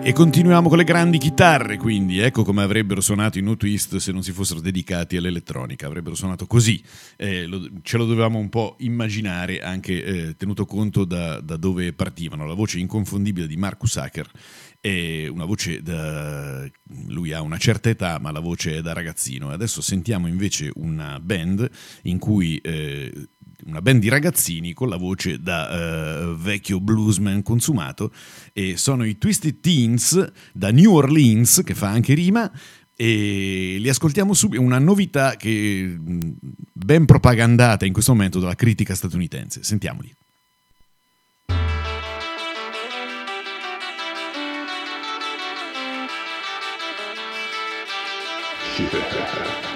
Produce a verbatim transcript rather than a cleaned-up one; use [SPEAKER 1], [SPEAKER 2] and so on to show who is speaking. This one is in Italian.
[SPEAKER 1] E continuiamo con le grandi chitarre, quindi ecco come avrebbero suonato i No Twist se non si fossero dedicati all'elettronica, avrebbero suonato così, eh, lo, ce lo dovevamo un po' immaginare anche eh, tenuto conto da, da dove partivano. La voce inconfondibile di Marcus Acker è una voce da... lui ha una certa età ma la voce è da ragazzino. Adesso sentiamo invece una band in cui... Eh, una band di ragazzini con la voce da uh, vecchio bluesman consumato, e sono i Twisted Teens da New Orleans, che fa anche rima, e li ascoltiamo subito. Una novità che ben propagandata in questo momento dalla critica statunitense. Sentiamoli.
[SPEAKER 2] Yeah.